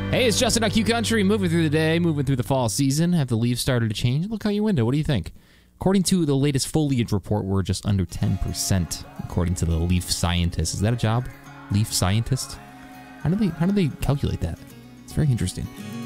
Hey, it's Justin on Q Country, moving through the day, moving through the fall season. Have the leaves started to change? Look out your window. What do you think? According to the latest foliage report, we're just under 10%, according to the leaf scientist. Is that a job? Leaf scientist? How do they calculate that? It's very interesting.